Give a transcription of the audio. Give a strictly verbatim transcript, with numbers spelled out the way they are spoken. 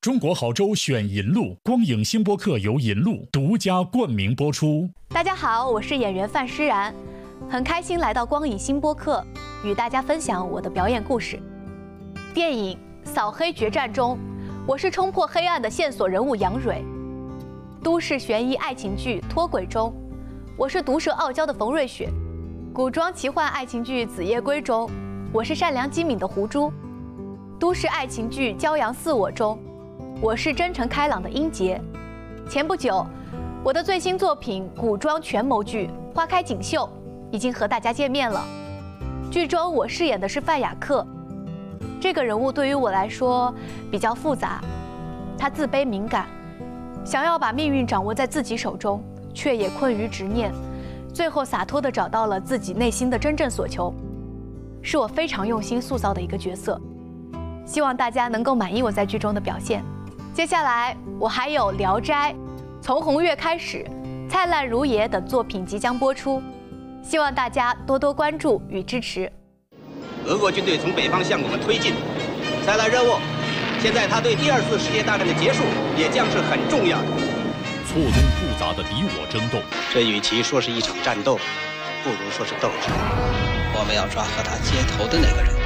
中国好州选银路，光影星播客由银路独家冠名播出。 大家好，我是演员范诗然，很开心来到光影星播客，与大家分享我的表演故事。电影《扫黑决战》中，我是冲破黑暗的线索人物杨蕊；都市悬疑爱情剧《脱轨》中，我是毒舌傲娇的冯瑞雪；古装奇幻爱情剧《子夜归》中，我是善良机敏的胡珠；都市爱情剧《骄阳似我》中，我是真诚开朗的英杰。前不久，我的最新作品古装权谋剧《花开锦绣》已经和大家见面了。剧中我饰演的是范雅克，这个人物对于我来说比较复杂，他自卑敏感，想要把命运掌握在自己手中，却也困于执念，最后洒脱地找到了自己内心的真正所求，是我非常用心塑造的一个角色。希望大家能够满意我在剧中的表现。接下来我还有《聊斋》、《从红月开始》、《灿烂如野》等作品即将播出，希望大家多多关注与支持。 俄国军队从北方向我们推进，再来任务。现在他对第二次世界大战的结束也将是很重要的。 错综复杂的敌我争斗， 这与其说是一场战斗，不如说是斗争。 我们要抓和他接头的那个人。